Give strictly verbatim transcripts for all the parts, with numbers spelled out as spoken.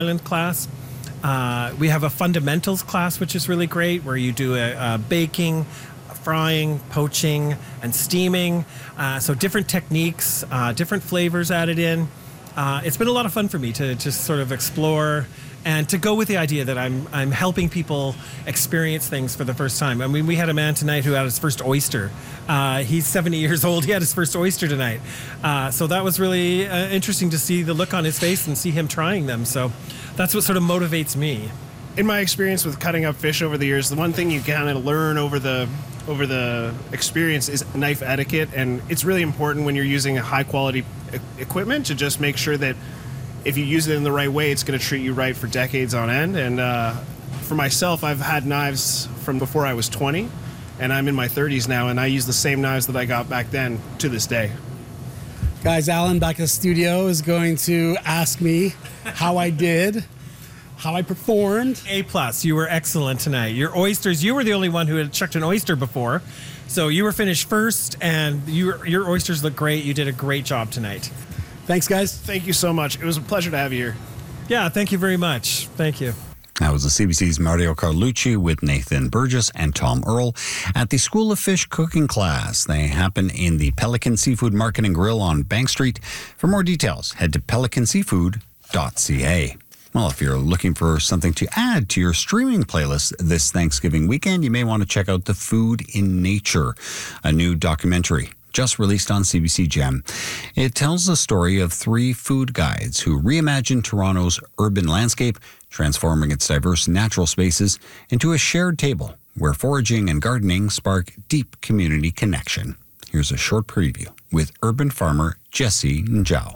Island class. Uh, we have a fundamentals class, which is really great, where you do a, a baking, frying, poaching, and steaming. Uh, so different techniques, uh, different flavors added in. Uh, it's been a lot of fun for me to just sort of explore and to go with the idea that I'm I'm helping people experience things for the first time. I mean, we had a man tonight who had his first oyster. Uh, he's seventy years old. He had his first oyster tonight. Uh, so that was really uh, interesting to see the look on his face and see him trying them. So that's what sort of motivates me. In my experience with cutting up fish over the years, the one thing you kind of learn over the over the experience is knife etiquette, and it's really important when you're using a high quality e- equipment to just make sure that if you use it in the right way, it's going to treat you right for decades on end. And uh, for myself, I've had knives from before I was twenty, and I'm in my thirties now, and I use the same knives that I got back then to this day. Guys, Alan back at the studio is going to ask me how I did, how I performed. A plus. You were excellent tonight. Your oysters, you were the only one who had chucked an oyster before, so you were finished first, and you, your oysters look great. You did a great job tonight. Thanks, guys. Thank you so much. It was a pleasure to have you here. Yeah, thank you very much. Thank you. That was the C B C's Mario Carlucci with Nathan Burgess and Tom Earl at the School of Fish cooking class. They happen in the Pelican Seafood Market and Grill on Bank Street. For more details, head to pelican seafood dot c a. Well, if you're looking for something to add to your streaming playlist this Thanksgiving weekend, you may want to check out The Food in Nature, a new documentary just released on C B C Gem. It tells the story of three food guides who reimagine Toronto's urban landscape, transforming its diverse natural spaces into a shared table where foraging and gardening spark deep community connection. Here's a short preview with urban farmer Jesse Njau.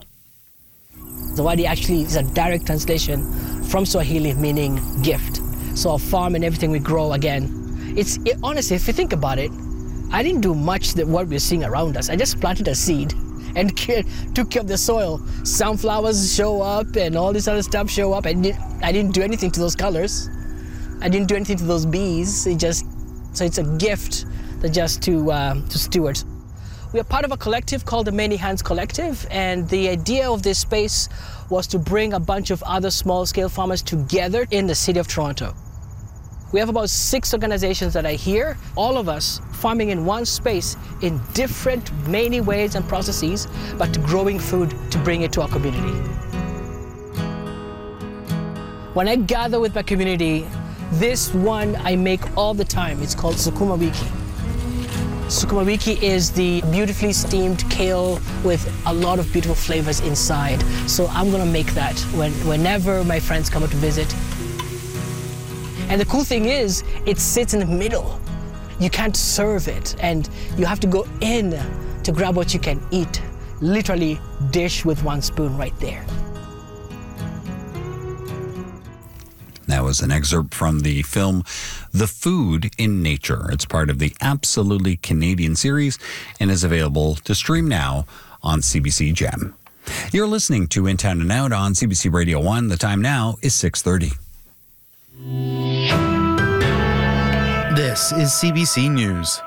Zawadi actually is a direct translation from Swahili meaning gift. So our farm and everything we grow, again, it's it, honestly, if you think about it, I didn't do much that what we're seeing around us. I just planted a seed and took care of the soil. Sunflowers show up and all this other stuff show up. I didn't, I didn't do anything to those colors. I didn't do anything to those bees. It just, so it's a gift that just to uh, to stewards. We are part of a collective called the Many Hands Collective, and the idea of this space was to bring a bunch of other small-scale farmers together in the city of Toronto. We have about six organizations that are here, all of us farming in one space in different many ways and processes, but growing food to bring it to our community. When I gather with my community, this one I make all the time. It's called Sukuma Wiki. Sukuma Wiki is the beautifully steamed kale with a lot of beautiful flavors inside. So I'm gonna make that when, whenever my friends come to visit. And the cool thing is, it sits in the middle. You can't serve it, and you have to go in to grab what you can eat. Literally, dish with one spoon right there. That was an excerpt from the film The Food in Nature. It's part of the Absolutely Canadian series and is available to stream now on C B C Gem. You're listening to In Town and Out on C B C Radio one. The time now is six thirty. This is C B C News.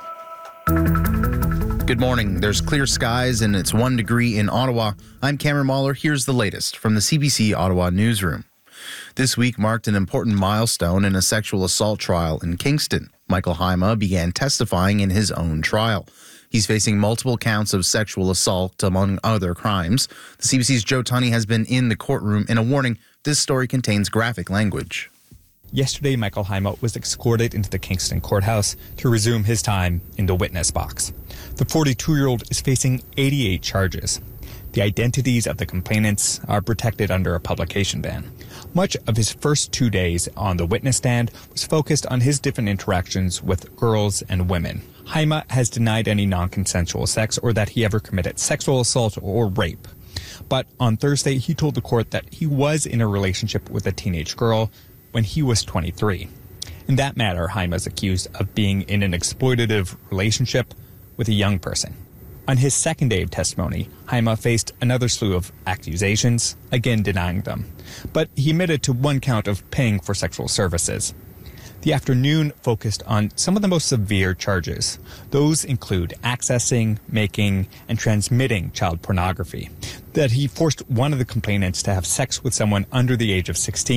Good morning. There's clear skies and it's one degree in Ottawa. I'm Cameron Mahler. Here's the latest from the C B C Ottawa newsroom. This week marked an important milestone in a sexual assault trial in Kingston. Michael Haima began testifying in his own trial. He's facing multiple counts of sexual assault, among other crimes. The C B C's Joe Tunney has been in the courtroom, and a warning, this story contains graphic language. Yesterday, Michael Haima was escorted into the Kingston courthouse to resume his time in the witness box. The forty-two-year-old is facing eighty-eight charges. The identities of the complainants are protected under a publication ban. Much of his first two days on the witness stand was focused on his different interactions with girls and women. Haima has denied any non-consensual sex or that he ever committed sexual assault or rape. But on Thursday, he told the court that he was in a relationship with a teenage girl when he was twenty-three. In that matter, Haima is accused of being in an exploitative relationship with a young person. On his second day of testimony, Haima faced another slew of accusations, again denying them. But he admitted to one count of paying for sexual services. The afternoon focused on some of the most severe charges. Those include accessing, making, and transmitting child pornography. that he forced one of the complainants to have sex with someone under the age of sixteen.